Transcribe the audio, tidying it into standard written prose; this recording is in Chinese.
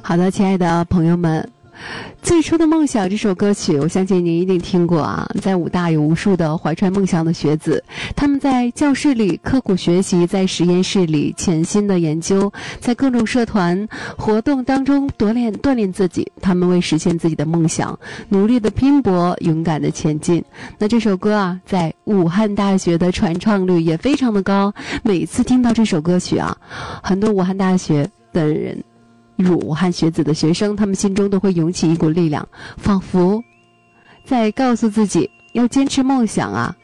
好的，亲爱的朋友们，最初的梦想这首歌曲，我相信您一定听过啊。在武大有无数的怀揣梦想的学子，他们在教室里刻苦学习，在实验室里潜心的研究，在各种社团活动当中锻炼自己。他们为实现自己的梦想，努力的拼搏，勇敢的前进。那这首歌啊，在武汉大学的传唱率也非常的高。每次听到这首歌曲啊，很多武汉大学的人。武汉学子的学生，他们心中都会涌起一股力量，仿佛在告诉自己要坚持梦想啊，